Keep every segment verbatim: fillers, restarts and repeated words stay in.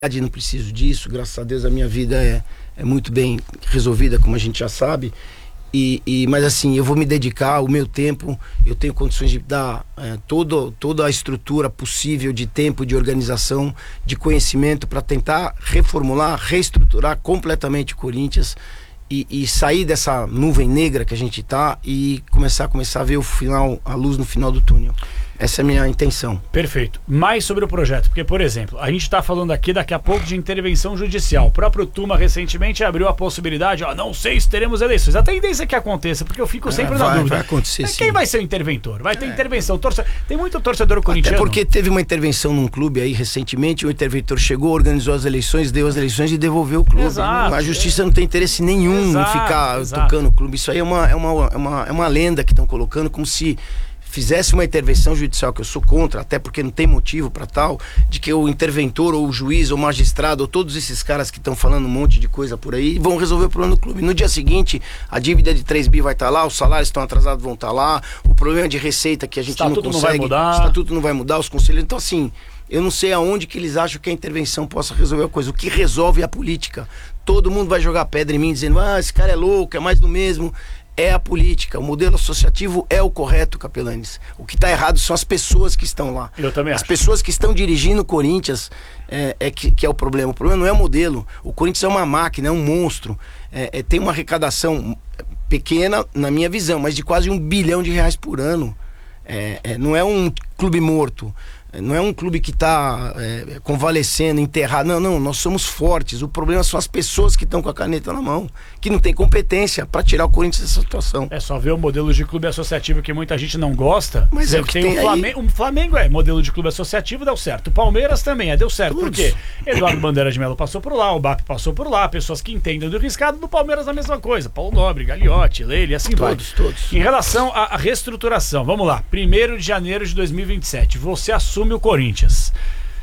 não preciso disso, graças a Deus a minha vida é, é muito bem resolvida, como a gente já sabe. E, e, mas assim, eu vou me dedicar, o meu tempo, eu tenho condições de dar é, todo, toda a estrutura possível de tempo, de organização, de conhecimento para tentar reformular, reestruturar completamente o Corinthians e, e sair dessa nuvem negra que a gente tá e começar, começar a ver o final, a luz no final do túnel. Essa é a minha intenção. Perfeito. Mais sobre o projeto, porque, por exemplo, a gente está falando aqui daqui a pouco de intervenção judicial. O próprio Tuma recentemente abriu a possibilidade, ó, não sei se teremos eleições. A tendência é que aconteça, porque eu fico é, sempre vai, na dúvida. Vai acontecer, Quem sim. vai ser o interventor? Vai ter é. intervenção. Torce... Tem muito torcedor corintiano. Até porque teve uma intervenção num clube aí recentemente, o interventor chegou, organizou as eleições, deu as eleições e devolveu o clube. Exato, a justiça é. não tem interesse nenhum Exato, em ficar exato. tocando o clube. Isso aí é uma, é uma, é uma, é uma lenda que estão colocando, como se fizesse uma intervenção judicial, que eu sou contra, até porque não tem motivo para tal, de que o interventor ou o juiz ou o magistrado ou todos esses caras que estão falando um monte de coisa por aí vão resolver o problema do clube. No dia seguinte, a dívida de três bi vai estar lá, os salários estão atrasados vão estar lá, o problema de receita que a gente não consegue, não vai mudar. o estatuto não vai mudar, os conselheiros. Então assim, eu não sei aonde que eles acham que a intervenção possa resolver a coisa. O que resolve é a política. Todo mundo vai jogar pedra em mim dizendo, ah, esse cara é louco, é mais do mesmo. É a política, o modelo associativo é o correto, Capelanes. O que está errado são as pessoas que estão lá. Eu também As acho. pessoas que estão dirigindo o Corinthians é, é que, que é o problema. O problema não é o modelo. O Corinthians é uma máquina, é um monstro. É, é, tem uma arrecadação pequena, na minha visão, mas de quase um bilhão de reais por ano. É, é, não é um clube morto. Não é um clube que está é, convalescendo, enterrado. Não, não, nós somos fortes. O problema são as pessoas que estão com a caneta na mão, que não tem competência para tirar o Corinthians dessa situação. É só ver o modelo de clube associativo que muita gente não gosta. Mas é o que tem, tem o Flamengo, o Flamengo é modelo de clube associativo, deu certo. O Palmeiras também é, deu certo. Por quê? Eduardo Bandeira de Melo passou por lá, o B A P passou por lá, pessoas que entendem do riscado. Do Palmeiras a mesma coisa. Paulo Nobre, Gagliotti, Leile, assim vai. Todos, todos. Em relação à, à reestruturação, vamos lá. primeiro de janeiro de dois mil e vinte e sete, você assume o Corinthians.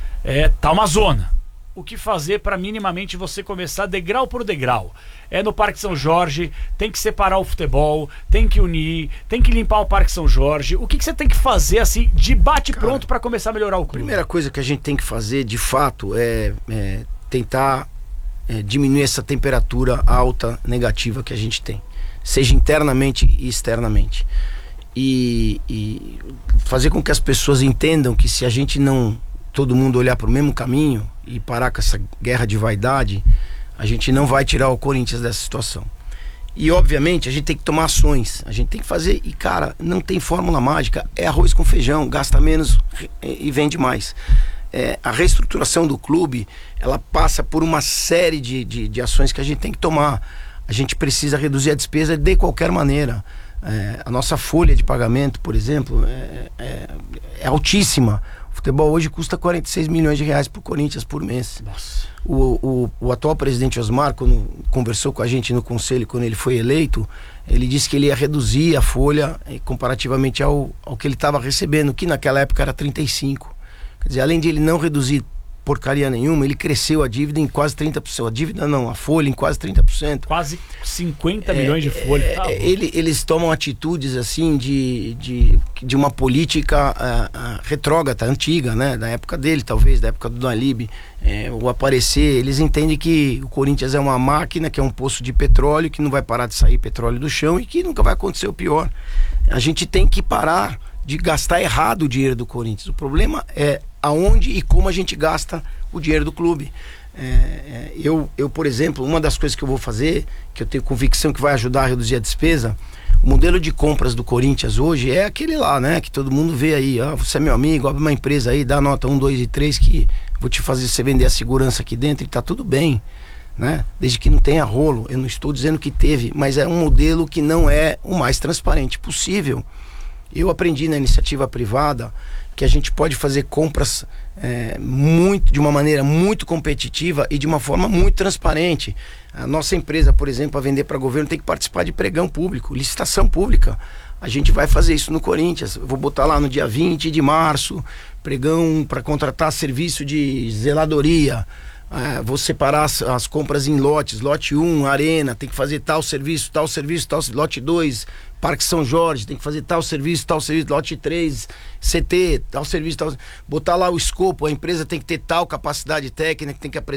É, tá uma zona. O que fazer para minimamente você começar degrau por degrau? É no Parque São Jorge, tem que separar o futebol, tem que unir, tem que limpar o Parque São Jorge. O que, que você tem que fazer assim, de bate pronto para começar a melhorar o clube? A primeira coisa que a gente tem que fazer, de fato, é, é tentar é, diminuir essa temperatura alta negativa que a gente tem, seja internamente e externamente. E, e fazer com que as pessoas entendam que se a gente não, todo mundo olhar para o mesmo caminho e parar com essa guerra de vaidade, a gente não vai tirar o Corinthians dessa situação. E obviamente a gente tem que tomar ações, a gente tem que fazer, e cara, não tem fórmula mágica, é arroz com feijão, gasta menos e vende mais. É, a reestruturação do clube, ela passa por uma série de, de, de ações que a gente tem que tomar. A gente precisa reduzir a despesa de qualquer maneira. É, a nossa folha de pagamento, por exemplo, é, é, é altíssima. O futebol hoje custa quarenta e seis milhões de reais para o Corinthians por mês. Nossa. O, o, o atual presidente Osmar, quando conversou com a gente no conselho, quando ele foi eleito, ele disse que ele ia reduzir a folha eh, comparativamente ao, ao que ele estava recebendo, que naquela época era trinta e cinco. Quer dizer, além de ele não reduzir porcaria nenhuma, ele cresceu a dívida em quase trinta por cento. A dívida não, a folha em quase trinta por cento. Quase cinquenta milhões de folha. É, tá ele, eles tomam atitudes assim de, de, de uma política uh, uh, retrógrada, antiga, né? Da época dele, talvez, da época do Dalib. É, o aparecer, eles entendem que o Corinthians é uma máquina, que é um poço de petróleo, que não vai parar de sair petróleo do chão e que nunca vai acontecer o pior. A gente tem que parar de gastar errado o dinheiro do Corinthians. O problema é aonde e como a gente gasta o dinheiro do clube. É, é, eu, eu, por exemplo, uma das coisas que eu vou fazer, que eu tenho convicção que vai ajudar a reduzir a despesa, o modelo de compras do Corinthians hoje é aquele lá, né? Que todo mundo vê aí, ah, você é meu amigo, abre uma empresa aí, dá nota um, dois e três que vou te fazer você vender a segurança aqui dentro e tá tudo bem, né? Desde que não tenha rolo. Eu não estou dizendo que teve, mas é um modelo que não é o mais transparente possível. Eu aprendi na iniciativa privada que a gente pode fazer compras é, muito, de uma maneira muito competitiva e de uma forma muito transparente. A nossa empresa, por exemplo, para vender para governo, tem que participar de pregão público, licitação pública. A gente vai fazer isso no Corinthians. Eu vou botar lá no dia vinte de março, pregão para contratar serviço de zeladoria. Ah, vou separar as, as compras em lotes. Lote um, arena, tem que fazer tal serviço, tal serviço, tal lote dois, Parque São Jorge, tem que fazer tal serviço, tal serviço, lote três, C T, tal serviço, tal. Botar lá o escopo, a empresa tem que ter tal capacidade técnica, tem que